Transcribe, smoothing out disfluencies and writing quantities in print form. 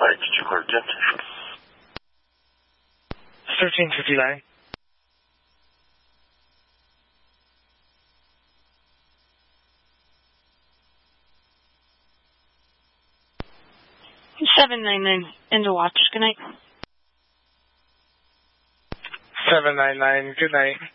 Alright, did you clear jet? 1359. Into watch. Good night. 799. Good night.